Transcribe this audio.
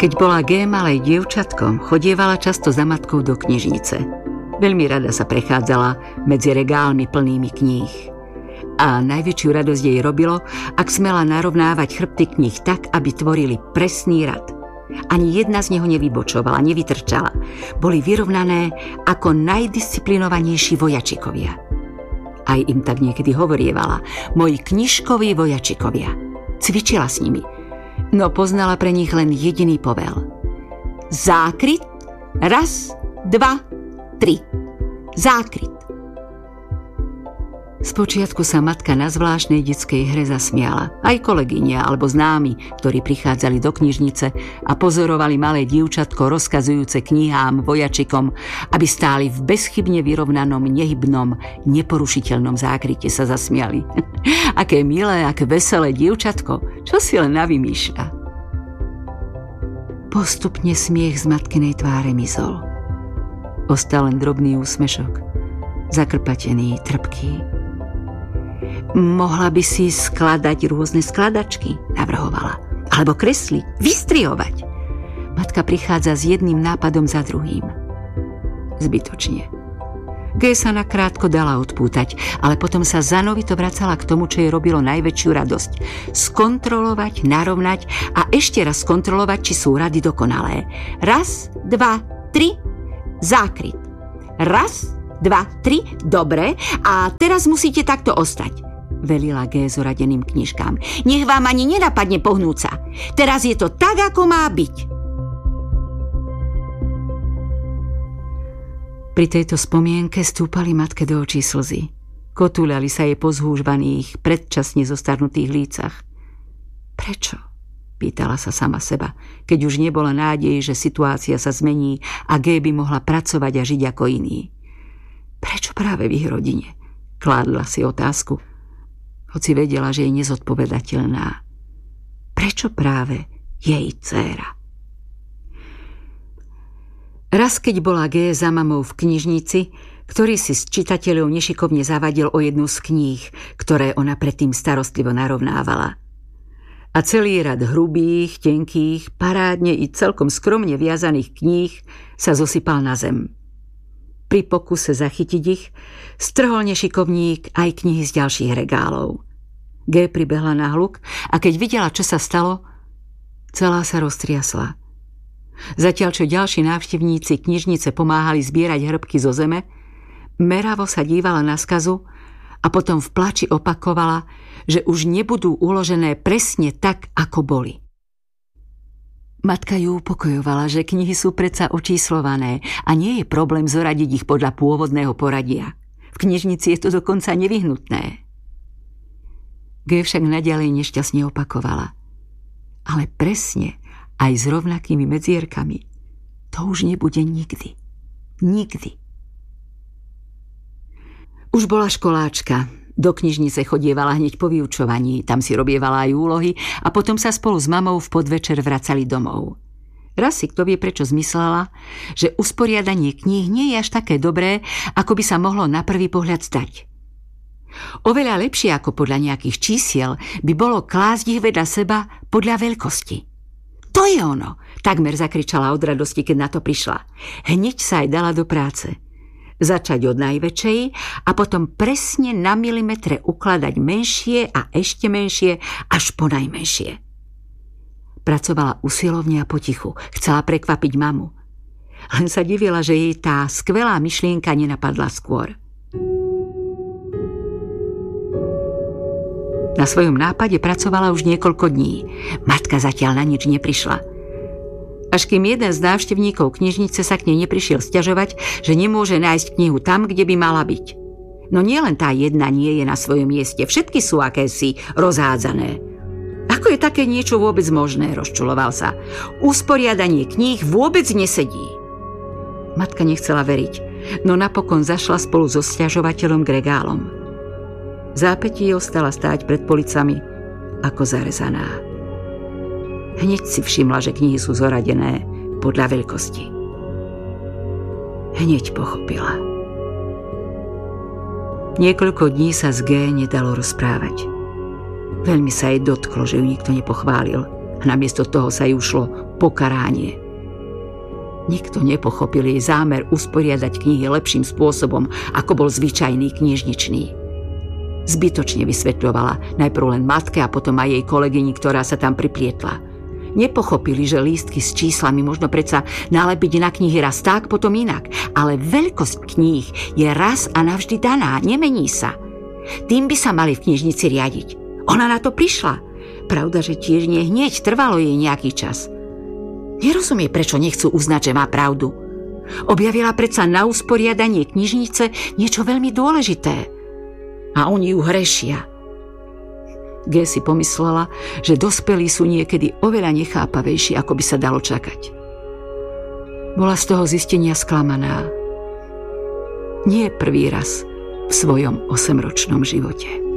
Keď bola G malej dievčatkom, chodievala často za matkou do knižnice. Veľmi rada sa prechádzala medzi regálmi plnými kníh. A najväčšiu radosť jej robilo, ak smela narovnávať chrbty kníh tak, aby tvorili presný rad. Ani jedna z neho nevybočovala, nevytrčala. Boli vyrovnané ako najdisciplinovanejší vojačikovia. Aj im tak niekedy hovorievala: moji knižkoví vojačikovia. Cvičila s nimi. No poznala pre nich len jediný povel. Zákryt, 1, 2, 3. Zákryt. Spočiatku sa matka na zvláštnej detskej hre zasmiala. Aj kolegyňa alebo známi, ktorí prichádzali do knižnice a pozorovali malé dievčatko rozkazujúce knihám, vojačikom, aby stáli v bezchybne vyrovnanom, nehybnom, neporušiteľnom zákryte, sa zasmiali. Aké milé, aké veselé dievčatko, čo si len navymýšľa. Postupne smiech z matkinej tváre mizol. Ostal len drobný úsmešok, zakrpatený, trpký. Mohla by si skladať rôzne skladačky, navrhovala. Alebo kresliť, vystrihovať. Matka prichádza s jedným nápadom za druhým. Zbytočne. G sa nakrátko dala odpútať, ale potom sa zanovito vracala k tomu, čo jej robilo najväčšiu radosť. Skontrolovať, narovnať a ešte raz skontrolovať, či sú rady dokonalé. 1, 2, 3, zákryt. 1, 2, 3, dobre, a teraz musíte takto ostať, velila G zoradeným knižkám. Nech vám ani nenapadne pohnúť sa. Teraz je to tak, ako má byť. Pri tejto spomienke stúpali matke do očí slzy. Kotúľali sa jej po zhúžvaných, predčasne zostarnutých lícach. Prečo? Pýtala sa sama seba, keď už nebola nádej, že situácia sa zmení a G by mohla pracovať a žiť ako iní. Prečo práve v ich rodine? Kládla si otázku, hoci vedela, že je nezodpovedateľná. Prečo práve jej dcéra? Raz, keď bola G za mamou v knižnici, ktorý si s čitateľov nešikovne zavadil o jednu z kníh, ktoré ona predtým starostlivo narovnávala. A celý rad hrubých, tenkých, parádne i celkom skromne viazaných kníh sa zosypal na zem. Pri pokuse zachytiť ich strhol nešikovník aj knihy z ďalších regálov. G pribehla na hluk a keď videla, čo sa stalo, celá sa roztriasla. Zatiaľ, čo ďalší návštevníci knižnice pomáhali zbierať hrbky zo zeme, meravo sa dívala na skazu a potom v plači opakovala, že už nebudú uložené presne tak, ako boli. Matka ju upokojovala, že knihy sú predsa očíslované a nie je problém zoradiť ich podľa pôvodného poradia. V knižnici je to dokonca nevyhnutné. G však naďalej nešťastne opakovala. Ale presne, aj s rovnakými medzierkami, to už nebude nikdy. Nikdy. Už bola školáčka. Do knižnice chodievala hneď po vyučovaní, tam si robievala aj úlohy a potom sa spolu s mamou v podvečer vracali domov. Raz si kto vie prečo zmyslela, že usporiadanie kníh nie je až také dobré, ako by sa mohlo na prvý pohľad zdať. Oveľa lepšie ako podľa nejakých čísiel by bolo klásť ich vedľa seba podľa veľkosti. To je ono, takmer zakričala od radosti, keď na to prišla. Hneď sa aj dala do práce. Začať od najväčšej a potom presne na milimetre ukladať menšie a ešte menšie až po najmenšie. Pracovala usilovne a potichu, chcela prekvapiť mamu. Len sa divila, že jej tá skvelá myšlienka nenapadla skôr. Na svojom nápade pracovala už niekoľko dní. Matka zatiaľ na nič neprišla. Až kým jeden z návštevníkov knižnice sa k nej neprišiel sťažovať, že nemôže nájsť knihu tam, kde by mala byť. No nielen tá jedna nie je na svojom mieste, všetky sú akési rozhádzané. Ako je také niečo vôbec možné, rozčuloval sa. Usporiadanie kníh vôbec nesedí. Matka nechcela veriť, no napokon zašla spolu so sťažovateľom k regálom. V zápätí ostala stáť pred policami ako zarezaná. Hneď si všimla, že knihy sú zoradené podľa veľkosti. Hneď pochopila. Niekoľko dní sa z G nedalo rozprávať. Veľmi sa jej dotklo, že ju nikto nepochválil. Namiesto toho sa jej ušlo pokaránie. Nikto nepochopil jej zámer usporiadať knihy lepším spôsobom, ako bol zvyčajný knižničný. Zbytočne vysvetľovala najprv len matke a potom aj jej kolegyni, ktorá sa tam priplietla. Nepochopili, že lístky s číslami možno predsa nalepiť na knihy raz tak, potom inak. Ale veľkosť kníh je raz a navždy daná, nemení sa. Tým by sa mali v knižnici riadiť. Ona na to prišla. Pravda, že tiež nie hneď, trvalo jej nejaký čas. Nerozumie, prečo nechcú uznať, že má pravdu. Objavila predsa na usporiadanie knižnice niečo veľmi dôležité. A oni ju hrešia. G si pomyslela, že dospelí sú niekedy oveľa nechápavejší, ako by sa dalo čakať. Bola z toho zistenia sklamaná. Nie prvý raz v svojom 8-ročnom živote.